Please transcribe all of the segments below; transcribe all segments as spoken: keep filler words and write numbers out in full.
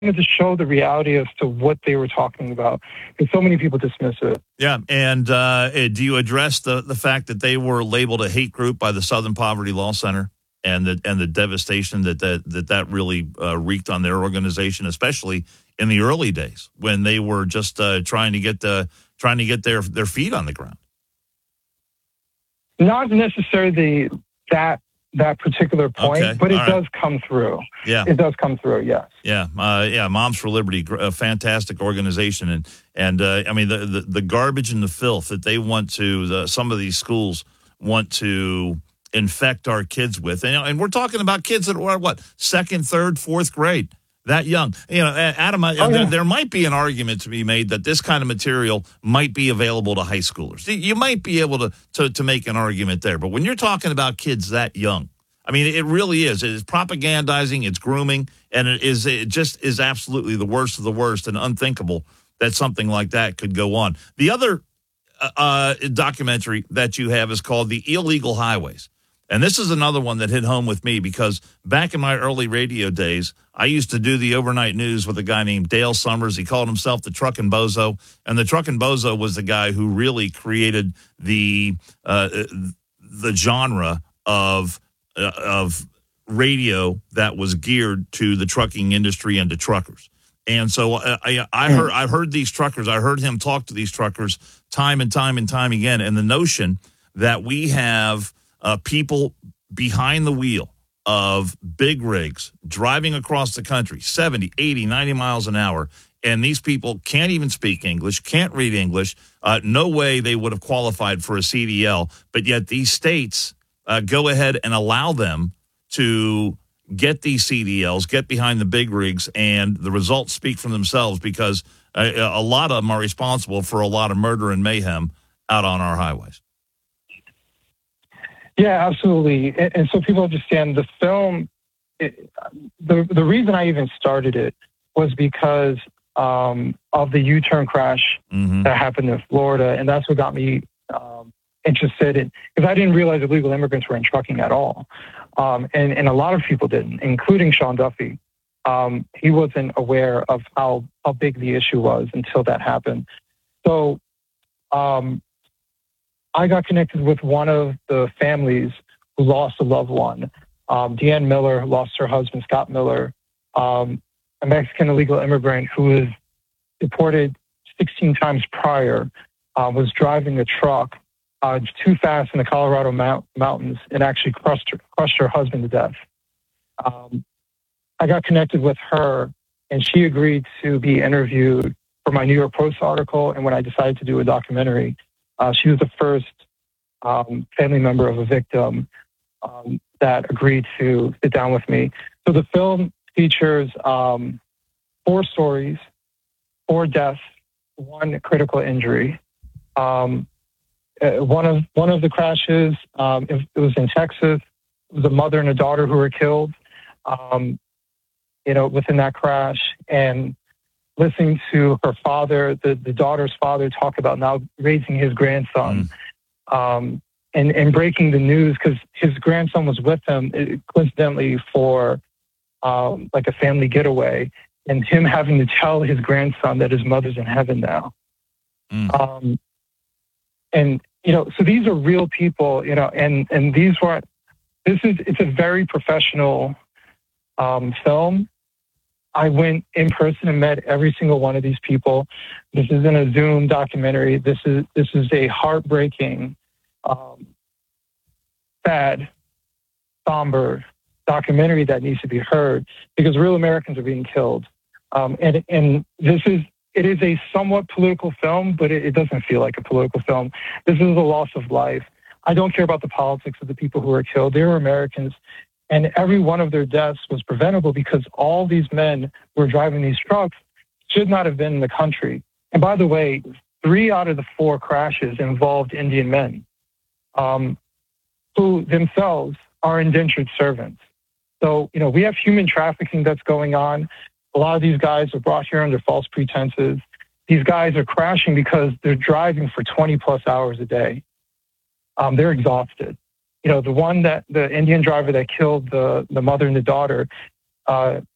wanted to show the reality as to what they were talking about, because so many people dismiss it. Yeah, and uh, do you address the, the fact that they were labeled a hate group by the Southern Poverty Law Center and the and the devastation that that that, that really uh, wreaked on their organization, especially in the early days when they were just uh, trying to get the trying to get their their feet on the ground? Not necessarily that that particular point, okay. but it All does right. come through. Yeah, it does come through. Yes. Yeah, uh, yeah. Moms for Liberty, a fantastic organization, and and uh, I mean the, the the garbage and the filth that they want to the, some of these schools want to infect our kids with, and, and we're talking about kids that are what second, third, fourth grade. That young, you know, Adam, oh, yeah. there, there might be an argument to be made that this kind of material might be available to high schoolers. You might be able to, to, to make an argument there. But when you're talking about kids that young, I mean, it really is. It is propagandizing, it's grooming, and it is it just is absolutely the worst of the worst and unthinkable that something like that could go on. The other uh, documentary that you have is called The Illegal Highways. And this is another one that hit home with me because back in my early radio days, I used to do the overnight news with a guy named Dale Summers. He called himself the Truckin' Bozo. And the Truckin' Bozo was the guy who really created the uh, the genre of uh, of radio that was geared to the trucking industry and to truckers. And so I, I heard I heard these truckers. I heard him talk to these truckers time and time and time again. And the notion that we have Uh, people behind the wheel of big rigs driving across the country, seventy, eighty, ninety miles an hour, and these people can't even speak English, can't read English, uh, no way they would have qualified for a C D L, but yet these states uh, go ahead and allow them to get these C D Ls, get behind the big rigs, and the results speak for themselves because a, a lot of them are responsible for a lot of murder and mayhem out on our highways. Yeah, absolutely. And, and so people understand the film, it, the, the reason I even started it was because um, of the U-turn crash mm-hmm. that happened in Florida. And that's what got me um, interested in, because I didn't realize illegal immigrants were in trucking at all. Um, and, and a lot of people didn't, including Sean Duffy. Um, he wasn't aware of how, how big the issue was until that happened. So, um, I got connected with one of the families who lost a loved one. Um, Deanne Miller lost her husband, Scott Miller, um, a Mexican illegal immigrant who was deported sixteen times prior, uh, was driving a truck uh, too fast in the Colorado mount- mountains and actually crushed her, crushed her husband to death. Um, I got connected with her, and she agreed to be interviewed for my New York Post article. And when I decided to do a documentary, Uh, she was the first um, family member of a victim um, that agreed to sit down with me. So the film features um, four stories, four deaths, one critical injury. Um, uh, one of one of the crashes, um, it, it was in Texas. It was a mother and a daughter who were killed, um, you know, within that crash. And listening to her father, the, the daughter's father, talk about now raising his grandson, mm. um, and, and breaking the news because his grandson was with him, coincidentally, for um, like a family getaway, and him having to tell his grandson that his mother's in heaven now. Mm. Um, and, you know, so these are real people, you know, and, and these were, this is, it's a very professional um, film. I went in person and met every single one of these people. This isn't a Zoom documentary. This is this is a heartbreaking, um, sad, somber documentary that needs to be heard because real Americans are being killed. Um, and and this is it is a somewhat political film, but it, it doesn't feel like a political film. This is a loss of life. I don't care about the politics of the people who are killed. They were Americans. And every one of their deaths was preventable because all these men who were driving these trucks should not have been in the country. And by the way, three out of the four crashes involved Indian men um, who themselves are indentured servants. So, you know, we have human trafficking that's going on. A lot of these guys are brought here under false pretenses. These guys are crashing because they're driving for twenty plus hours a day. Um, they're exhausted. You know, the one that the Indian driver that killed the, the mother and the daughter, uh,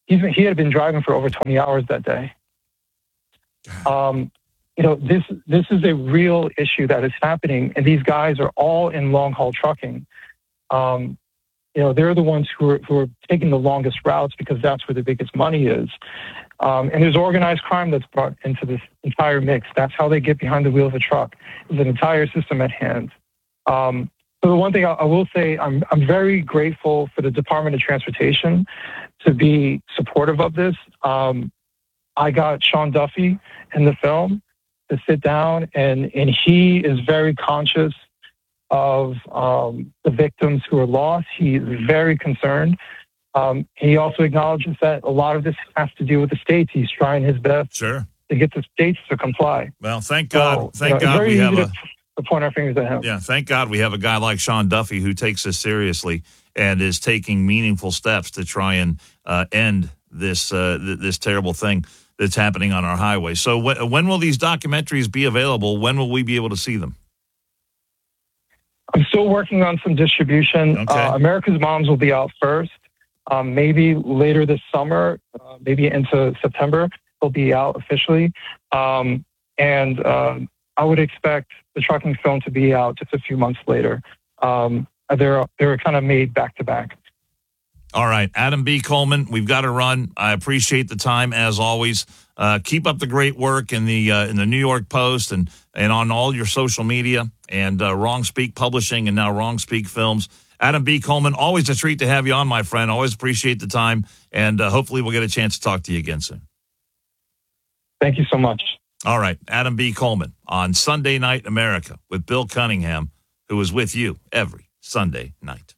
he's been, he had been driving for over twenty hours that day. Um, you know, this this is a real issue that is happening, and these guys are all in long haul trucking. Um, you know, they're the ones who are who are taking the longest routes because that's where the biggest money is. Um, and there's organized crime that's brought into this entire mix. That's how they get behind the wheel of a truck. There's an entire system at hand. Um, so the one thing I, I will say, I'm I'm very grateful for the Department of Transportation to be supportive of this. Um, I got Sean Duffy in the film to sit down, and, and he is very conscious of um, the victims who are lost. He's very concerned. Um, he also acknowledges that a lot of this has to do with the states. He's trying his best sure. to get the states to comply. Well, thank God. So, thank you know, God we have a... to point our fingers at him. Yeah, thank God we have a guy like Sean Duffy who takes this seriously and is taking meaningful steps to try and uh, end this uh, th- this terrible thing that's happening on our highways. So wh- when will these documentaries be available? When will we be able to see them? I'm still working on some distribution. Okay. Uh, America's Moms will be out first. Um, maybe later this summer, uh, maybe into September, they'll be out officially. Um, and uh, I would expect the trucking film to be out just a few months later. Um, they're they're kind of made back to back. All right, Adam B. Coleman, we've got to run. I appreciate the time as always. Uh, keep up the great work in the uh, in the New York Post and and on all your social media and uh, Wrong Speak Publishing and now Wrong Speak Films. Adam B. Coleman, always a treat to have you on, my friend. Always appreciate the time, and uh, hopefully we'll get a chance to talk to you again soon. Thank you so much. All right, Adam B. Coleman on Sunday Night America with Bill Cunningham, who is with you every Sunday night.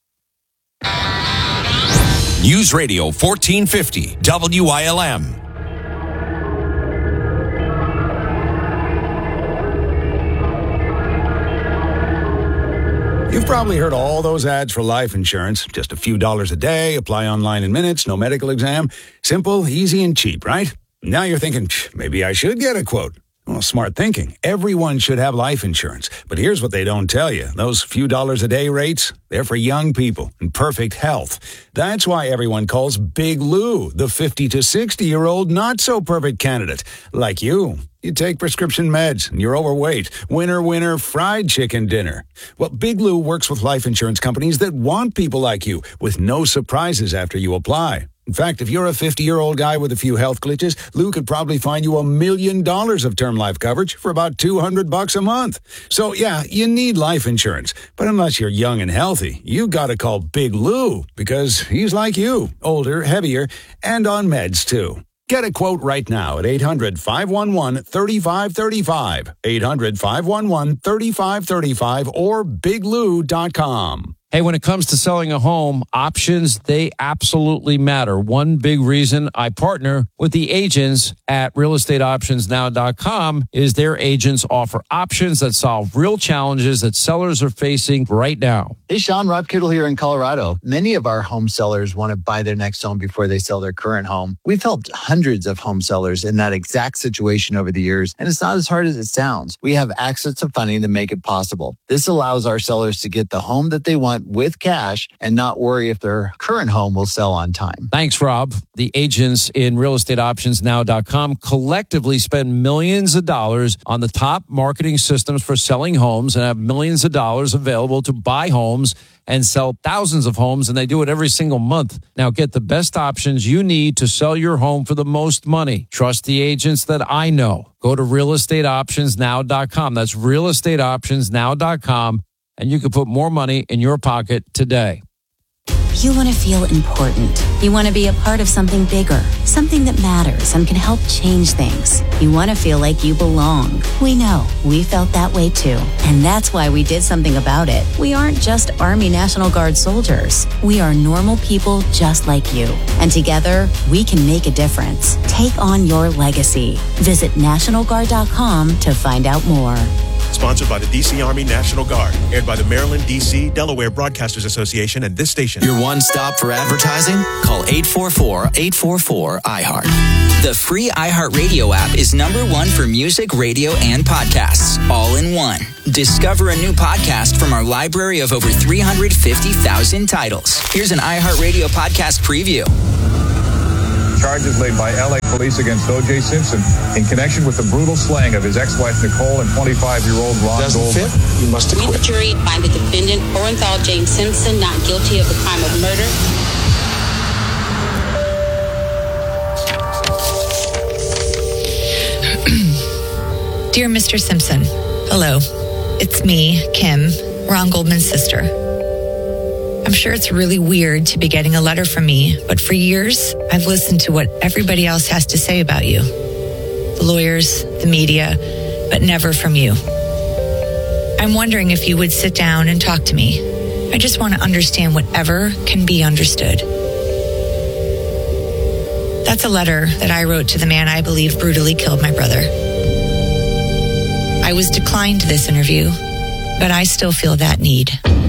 News Radio fourteen fifty W I L M. You've probably heard all those ads for life insurance. Just a few dollars a day, apply online in minutes, no medical exam. Simple, easy, and cheap, right? Now you're thinking, maybe I should get a quote. Well, smart thinking. Everyone should have life insurance. But here's what they don't tell you. Those few dollars a day rates, they're for young people in perfect health. That's why everyone calls Big Lou the fifty to sixty-year-old not-so-perfect candidate. Like you. You take prescription meds and you're overweight. Winner, winner, fried chicken dinner. Well, Big Lou works with life insurance companies that want people like you with no surprises after you apply. In fact, if you're a fifty-year-old guy with a few health glitches, Lou could probably find you a million dollars of term life coverage for about two hundred bucks a month. So, yeah, you need life insurance. But unless you're young and healthy, you gotta call Big Lou because he's like you, older, heavier, and on meds, too. Get a quote right now at eight hundred, five one one, three five three five, eight hundred, five one one, three five three five, or big lou dot com. Hey, when it comes to selling a home, options, they absolutely matter. One big reason I partner with the agents at real estate options now dot com is their agents offer options that solve real challenges that sellers are facing right now. Hey, Sean, Rob Kittle here in Colorado. Many of our home sellers want to buy their next home before they sell their current home. We've helped hundreds of home sellers in that exact situation over the years, and it's not as hard as it sounds. We have access to funding to make it possible. This allows our sellers to get the home that they want with cash and not worry if their current home will sell on time. Thanks, Rob. The agents in real estate options now dot com collectively spend millions of dollars on the top marketing systems for selling homes and have millions of dollars available to buy homes and sell thousands of homes, and they do it every single month. Now get the best options you need to sell your home for the most money. Trust the agents that I know. Go to real estate options now dot com. That's real estate options now dot com. And you can put more money in your pocket today. You want to feel important. You want to be a part of something bigger, something that matters and can help change things. You want to feel like you belong. We know. We felt that way too. And that's why we did something about it. We aren't just Army National Guard soldiers. We are normal people just like you. And together, we can make a difference. Take on your legacy. Visit national guard dot com to find out more. Sponsored by the D C Army National Guard. Aired by the Maryland, D C, Delaware Broadcasters Association and this station. Your one stop for advertising? Call eight four four, eight four four, I heart. The free iHeartRadio app is number one for music, radio, and podcasts, all in one. Discover a new podcast from our library of over three hundred fifty thousand titles. Here's an iHeartRadio podcast preview. charges laid by L A police against O J Simpson in connection with the brutal slaying of his ex-wife Nicole and twenty-five-year-old Ron Doesn't Goldman. fit? You must acquit. We, the jury, find the defendant, Orenthal James Simpson, not guilty of the crime of murder. Dear Mister Simpson, hello. It's me, Kim, Ron Goldman's sister. I'm sure it's really weird to be getting a letter from me, but for years, I've listened to what everybody else has to say about you. The lawyers, the media, but never from you. I'm wondering if you would sit down and talk to me. I just want to understand whatever can be understood. That's a letter that I wrote to the man I believe brutally killed my brother. I was declined this interview, but I still feel that need.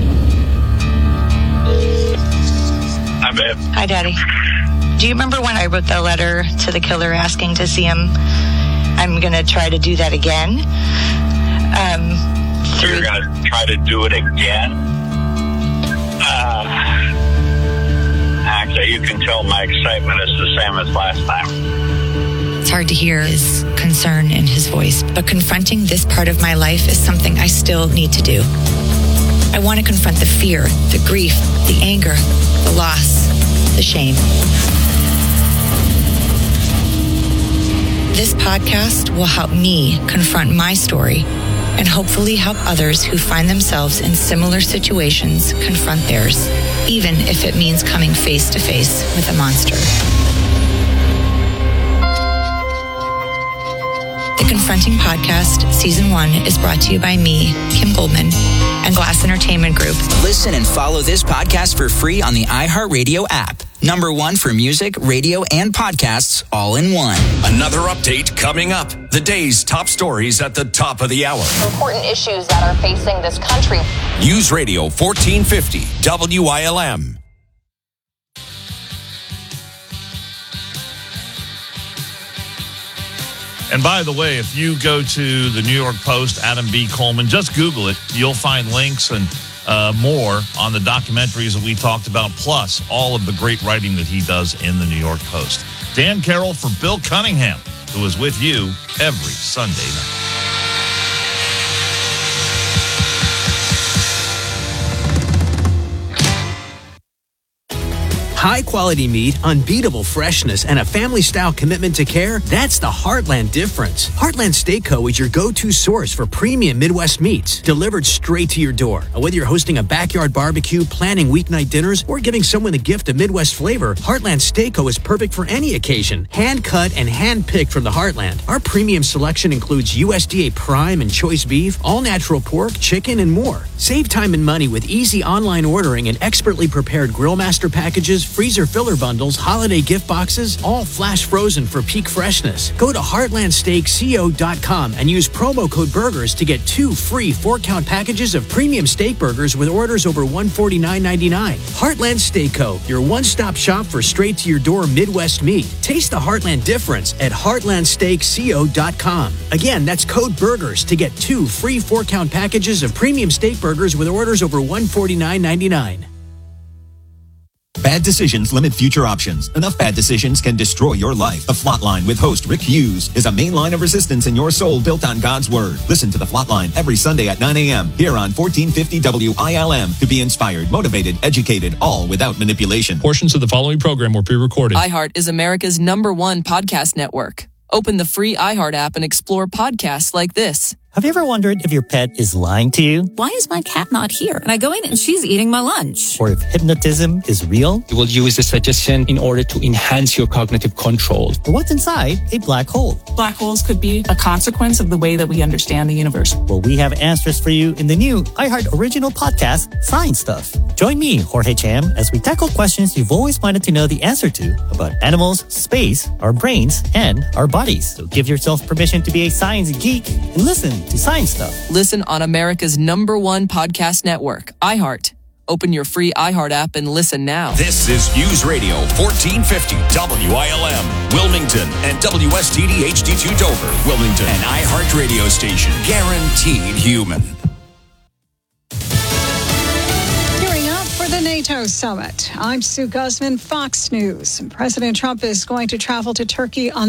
Hi, babe. Hi, Daddy. Do you remember when I wrote the letter to the killer asking to see him? I'm going to try to do that again. Um, You're going to try to do it again? Uh, actually, you can tell my excitement is the same as last time. It's hard to hear his concern in his voice, but confronting this part of my life is something I still need to do. I want to confront the fear, the grief, the anger, the loss, the shame. This podcast will help me confront my story and hopefully help others who find themselves in similar situations confront theirs, even if it means coming face to face with a monster. The Confronting Podcast, Season one, is brought to you by me, Kim Goldman, and Glass Entertainment Group. Listen and follow this podcast for free on the iHeartRadio app. Number one for music, radio, and podcasts all in one. Another update coming up. The day's top stories at the top of the hour. Important issues that are facing this country. News Radio fourteen fifty, W I L M. And by the way, if you go to the New York Post, Adam B. Coleman, just Google it. You'll find links and uh, more on the documentaries that we talked about, plus all of the great writing that he does in the New York Post. Dan Carroll for Bill Cunningham, who is with you every Sunday night. High-quality meat, unbeatable freshness, and a family-style commitment to care, that's the Heartland difference. Heartland Steak Co. is your go-to source for premium Midwest meats, delivered straight to your door. And whether you're hosting a backyard barbecue, planning weeknight dinners, or giving someone a gift of Midwest flavor, Heartland Steak Co. is perfect for any occasion. Hand-cut and hand-picked from the Heartland. Our premium selection includes U S D A Prime and Choice Beef, all-natural pork, chicken, and more. Save time and money with easy online ordering and expertly prepared Grillmaster packages, freezer filler bundles, holiday gift boxes, all flash frozen for peak freshness. Go to heartland steak co dot com and use promo code BURGERS to get two free four-count packages of premium steak burgers with orders over one hundred forty-nine ninety-nine. Heartland Steak Co., your one-stop shop for straight-to-your-door Midwest meat. Taste the Heartland difference at heartland steak co dot com. Again, that's code BURGERS to get two free four-count packages of premium steak burgers with orders over one hundred forty-nine ninety-nine. Bad decisions limit future options. Enough bad decisions can destroy your life. The Flatline with host Rick Hughes is a main line of resistance in your soul built on God's Word. Listen to The Flatline every Sunday at nine a.m. here on fourteen fifty W I L M to be inspired, motivated, educated, all without manipulation. Portions of the following program were pre-recorded. iHeart is America's number one podcast network. Open the free iHeart app and explore podcasts like this. Have you ever wondered if your pet is lying to you? Why is my cat not here? And I go in and she's eating my lunch. Or if hypnotism is real? You will use the suggestion in order to enhance your cognitive control. Or what's inside a black hole? Black holes could be a consequence of the way that we understand the universe. Well, we have answers for you in the new iHeart original podcast, Science Stuff. Join me, Jorge Cham, as we tackle questions you've always wanted to know the answer to about animals, space, our brains, and our bodies. So give yourself permission to be a science geek and listen to Science Stuff. Listen on America's number one podcast network, iHeart. Open your free iHeart app and listen now. This is News Radio fourteen fifty W I L M, Wilmington, and W S T D H D two Dover, Wilmington, an iHeart radio station. Guaranteed human. Gearing up for For the NATO summit, I'm Sue Guzman, Fox News. President Trump is going to travel to Turkey on